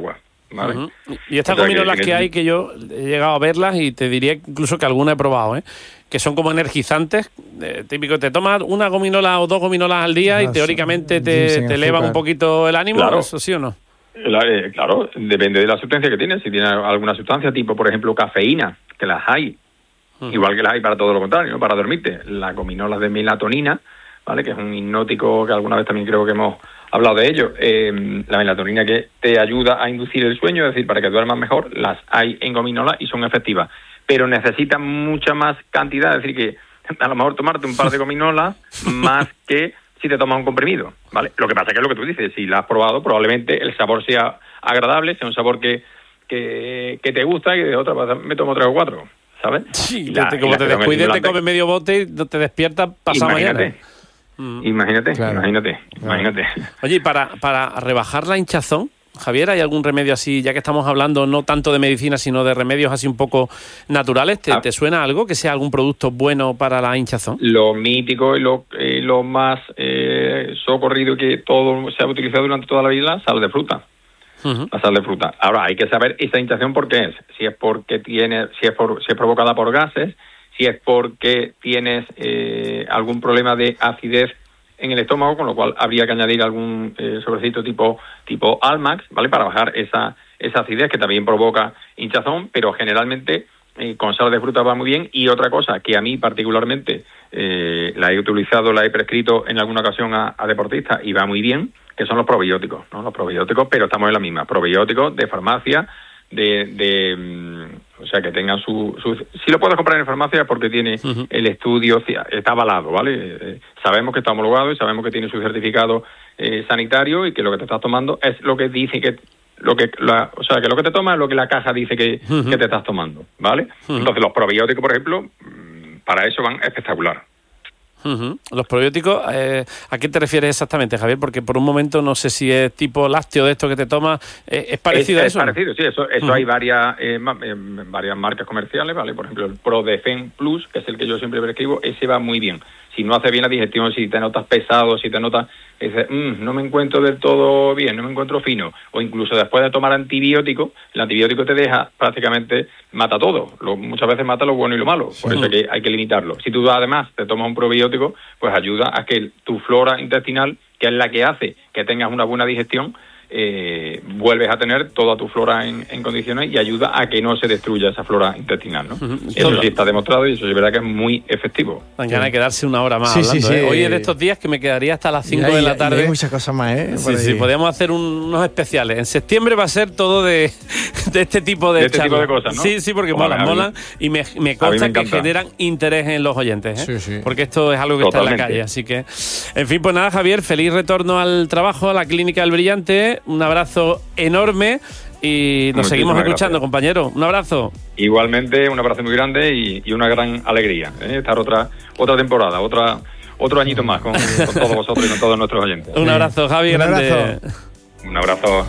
¿vale? Uh-huh. Y estas O sea, gominolas que, que, que hay, que yo he llegado a verlas y te diría incluso que alguna he probado, ¿eh? Que son como energizantes, eh, típico, te tomas una gominola o dos gominolas al día ah, y teóricamente te, te elevan un poquito el ánimo, claro. ¿Eso sí o no? La, eh, claro, depende de la sustancia que tienes. Si tienes alguna sustancia tipo, por ejemplo, cafeína, que las hay, uh-huh. igual que las hay para todo lo contrario, ¿no? Para dormirte. Las gominolas de melatonina, ¿vale? Que es un hipnótico que alguna vez también creo que hemos hablado de ello. Eh, la melatonina que te ayuda a inducir el sueño, es decir, para que duermas mejor, las hay en gominolas y son efectivas. Pero necesitan mucha más cantidad, es decir, que a lo mejor tomarte un par de gominolas más que si te tomas un comprimido, ¿vale? Lo que pasa es que es lo que tú dices, si la has probado, probablemente el sabor sea agradable, sea un sabor que, que, que te gusta y de otra me tomo tres o cuatro, ¿sabes? Sí, la, te, como te descuides, te comes medio bote y te despiertas pasado mañana. Mm. Imagínate, claro. imagínate, claro. imagínate. Oye, y para, para rebajar la hinchazón, Javier, ¿hay algún remedio así, ya que estamos hablando no tanto de medicina, sino de remedios así un poco naturales? ¿Te, ah. ¿te suena algo que sea algún producto bueno para la hinchazón? Lo mítico y lo, eh, lo más eh, socorrido que todo se ha utilizado durante toda la vida, la sal de fruta. Uh-huh. La sal de fruta. Ahora, hay que saber esa hinchazón por qué es. Si es porque tiene, si es, por, si es provocada por gases, si es porque tienes eh, algún problema de acidez en el estómago, con lo cual habría que añadir algún eh, sobrecito tipo tipo Almax, ¿vale? Para bajar esa esa acidez que también provoca hinchazón, pero generalmente eh, con sal de fruta va muy bien. Y otra cosa que a mí particularmente eh, la he utilizado, la he prescrito en alguna ocasión a, a deportistas y va muy bien, que son los probióticos, ¿no? Los probióticos, pero estamos en la misma, probióticos de farmacia, de, de um, o sea, que tengan su, su... Si lo puedes comprar en farmacia porque tiene uh-huh. el estudio, está avalado, ¿vale? Eh, sabemos que está homologado y sabemos que tiene su certificado eh, sanitario y que lo que te estás tomando es lo que dice que... lo que la, O sea, que lo que te tomas es lo que la caja dice que, uh-huh. que te estás tomando, ¿vale? Uh-huh. Entonces los probióticos, por ejemplo, para eso van espectacular. Uh-huh. Los probióticos, eh, ¿a qué te refieres exactamente, Javier? Porque por un momento no sé si es tipo lácteo de esto que te tomas, eh, ¿es parecido es, a eso? Es parecido, sí, eso, eso uh-huh. hay varias eh, eh, varias marcas comerciales, ¿vale? Por ejemplo, el ProDefen Plus, que es el que yo siempre prescribo, ese va muy bien. Si no hace bien la digestión, si te notas pesado, si te notas, dices, mmm, no me encuentro del todo bien, no me encuentro fino, o incluso después de tomar antibiótico, el antibiótico te deja prácticamente, mata todo, lo, muchas veces mata lo bueno y lo malo, por sí. eso hay que, hay que limitarlo. Si tú además te tomas un probiótico, pues ayuda a que tu flora intestinal, que es la que hace que tengas una buena digestión, Eh, vuelves a tener toda tu flora en, en condiciones y ayuda a que no se destruya esa flora intestinal, ¿no? Uh-huh. Eso Todo. sí está demostrado y eso es verdad que es muy efectivo. Mañana hay que darse una hora más sí, hablando, sí, sí. ¿eh? Hoy es de estos días que me quedaría hasta las cinco hay, de la tarde. Hay muchas cosas más, ¿eh? Sí, sí, podríamos hacer un, unos especiales. En septiembre va a ser todo de, de este tipo de, de este tipo de cosas, ¿no? Sí, sí, porque molan, vale, molan y me, me consta me que generan interés en los oyentes, ¿eh? Sí, sí. Porque esto es algo que Totalmente. está en la calle, así que... En fin, pues nada, Javier, feliz retorno al trabajo, a la Clínica del Brillante. Un abrazo enorme y nos Muchísimas seguimos escuchando, gracias. compañero. Un abrazo. Igualmente, un abrazo muy grande y, y una gran alegría, ¿eh? Estar otra otra temporada, otra otro añito más con, con todos vosotros y con todos nuestros oyentes. Un abrazo, Javi, un grande. Abrazo. Un abrazo.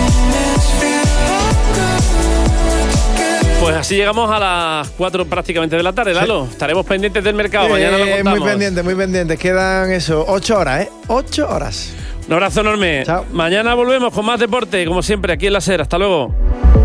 Pues así llegamos a las cuatro prácticamente de la tarde, Lalo. Sí. Estaremos pendientes del mercado, eh, mañana lo contamos. Muy pendientes, muy pendientes. Quedan eso, ocho horas, ¿eh? Ocho horas. Un abrazo enorme. Chao. Mañana volvemos con más deporte, como siempre, aquí en La Ser. Hasta luego.